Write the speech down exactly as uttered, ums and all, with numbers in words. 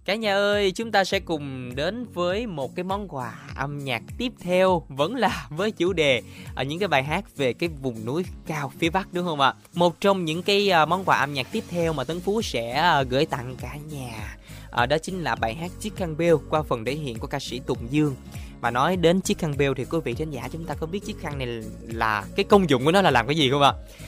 Cả nhà ơi, chúng ta sẽ cùng đến với một cái món quà âm nhạc tiếp theo, vẫn là với chủ đề ở những cái bài hát về cái vùng núi cao phía Bắc, đúng không ạ? Một trong những cái à, món quà âm nhạc tiếp theo mà Tấn Phú sẽ à, gửi tặng cả nhà, à, đó chính là bài hát Chiếc khăn beo qua phần thể hiện của ca sĩ Tùng Dương. Mà nói đến chiếc khăn beo thì quý vị khán giả chúng ta có biết chiếc khăn này là cái công dụng của nó là làm cái gì không ạ?